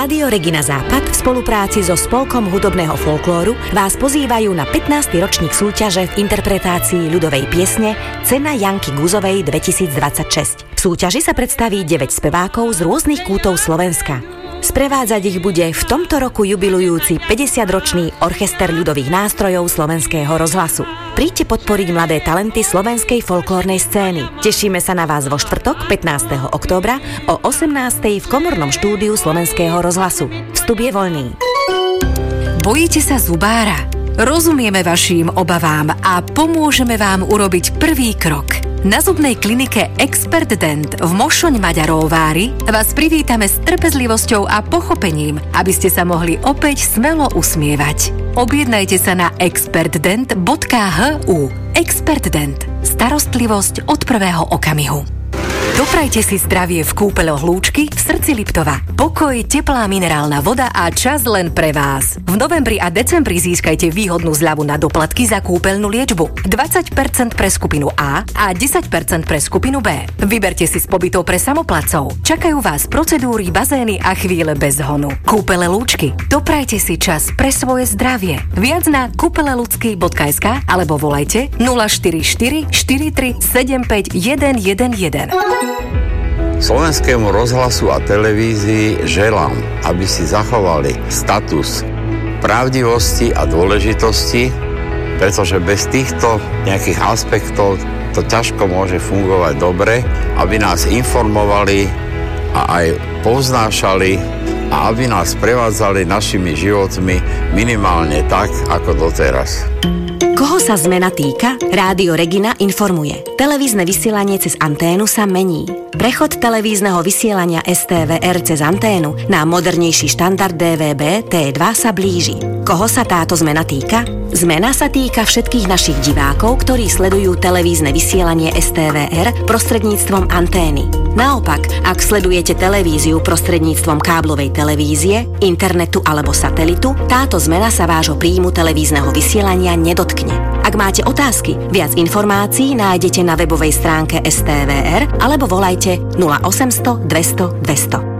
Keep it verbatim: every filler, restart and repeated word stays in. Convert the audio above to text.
Rádio Regina Západ v spolupráci so Spolkom hudobného folklóru vás pozývajú na pätnásty ročník súťaže v interpretácii ľudovej piesne Cena Janky Guzovej dvetisícdvadsaťšesť. V súťaži sa predstaví deväť spevákov z rôznych kútov Slovenska. Sprevádzať ich bude v tomto roku jubilujúci päťdesiatročný orchester ľudových nástrojov Slovenského rozhlasu. Príďte podporiť mladé talenty slovenskej folklórnej scény. Tešíme sa na vás vo štvrtok pätnásteho októbra o osemnástej v komornom štúdiu Slovenského rozhlasu. Vstup je voľný. Bojíte sa zubára? Rozumieme vašim obavám a pomôžeme vám urobiť prvý krok. Na zubnej klinike Expert Dent v Mošoň-Maďaróvári vás privítame s trpezlivosťou a pochopením, aby ste sa mohli opäť smelo usmievať. Objednajte sa na expertdent bodka h u. Expert Dent. Starostlivosť od prvého okamihu. Doprajte si zdravie v kúpeľoch Lúčky v srdci Liptova. Pokoj, teplá minerálna voda a čas len pre vás. V novembri a decembri získajte výhodnú zľavu na doplatky za kúpeľnú liečbu. dvadsať percent pre skupinu A a desať percent pre skupinu B. Vyberte si z pobytov pre samoplacov. Čakajú vás procedúry, bazény a chvíle bez honu. Kúpele Lúčky. Doprajte si čas pre svoje zdravie. Viac na kúpelelucky bodka es ká alebo volajte nula štyri štyri štyri tri sedem päť jeden jeden jeden. Slovenskému rozhlasu a televízii želám, aby si zachovali status pravdivosti a dôležitosti, pretože bez týchto nejakých aspektov to ťažko môže fungovať dobre, aby nás informovali a aj povznášali a aby nás prevádzali našimi životmi minimálne tak, ako doteraz. Koho sa zmena týka? Rádio Regina informuje. Televízne vysielanie cez anténu sa mení. Prechod televízneho vysielania es té vé er cez anténu na modernejší štandard dé vé bé té dva sa blíži. Koho sa táto zmena týka? Zmena sa týka všetkých našich divákov, ktorí sledujú televízne vysielanie es té vé er prostredníctvom antény. Naopak, ak sledujete televíziu prostredníctvom káblovej televízie, internetu alebo satelitu, táto zmena sa vášho príjmu televízneho vysielania nedotkne. Ak máte otázky, viac informácií nájdete na webovej stránke es té vé er alebo volajte nula osemsto dvesto dvesto.